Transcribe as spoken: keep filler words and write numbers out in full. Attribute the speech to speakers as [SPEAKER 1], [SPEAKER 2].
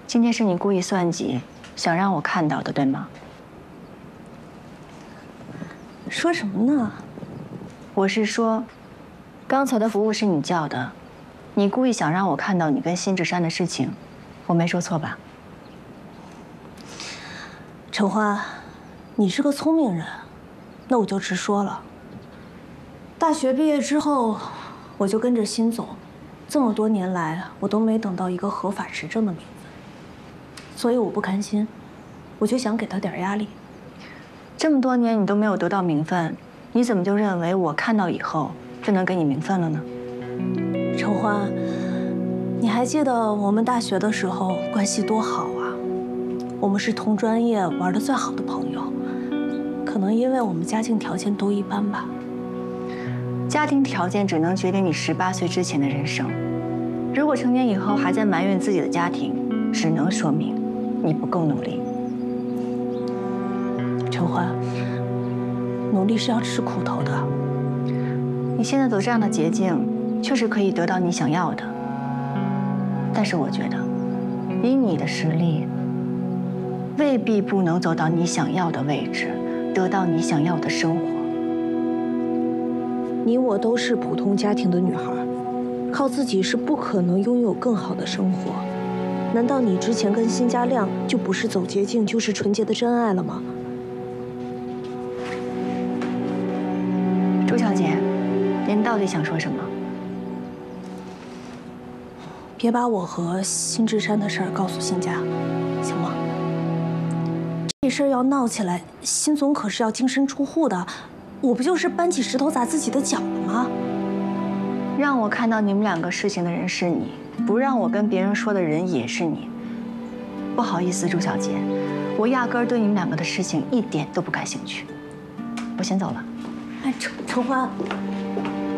[SPEAKER 1] 今天是你故意算计，想让我看到的，对吗？
[SPEAKER 2] 说什么呢？
[SPEAKER 1] 我是说，刚才的服务是你叫的，你故意想让我看到你跟辛志山的事情，我没说错吧？
[SPEAKER 2] 陈欢，你是个聪明人，那我就直说了。大学毕业之后，我就跟着辛总，这么多年来，我都没等到一个合法执政的名分。 所以我不甘心，我就想给他点压力。
[SPEAKER 1] 这么多年你都没有得到名分，你怎么就认为我看到以后就能给你名分了呢？
[SPEAKER 2] 陈欢，你还记得我们大学的时候关系多好啊？我们是同专业玩的最好的朋友。可能因为我们家境条件都一般吧。
[SPEAKER 1] 家庭条件只能决定你十八岁之前的人生。如果成年以后还在埋怨自己的家庭，只能说明 你不够努力，
[SPEAKER 2] 陈欢，努力是要吃苦头的。
[SPEAKER 1] 你现在走这样的捷径，确实可以得到你想要的。但是我觉得，以你的实力，未必不能走到你想要的位置，得到你想要的生活。
[SPEAKER 2] 你我都是普通家庭的女孩，靠自己是不可能拥有更好的生活。 难道你之前跟辛家亮就不是走捷径，就是纯洁的真爱了吗？
[SPEAKER 1] 朱小姐，您到底想说什么？
[SPEAKER 2] 别把我和辛志山的事儿告诉辛家，行吗？这事儿要闹起来，辛总可是要净身出户的，我不就是搬起石头砸自己的脚了吗？
[SPEAKER 1] 让我看到你们两个事情的人是你。 不让我跟别人说的人也是你，不好意思，朱小姐，我压根儿对你们两个的事情一点都不感兴趣。我先走了。
[SPEAKER 2] 哎，陈陈欢，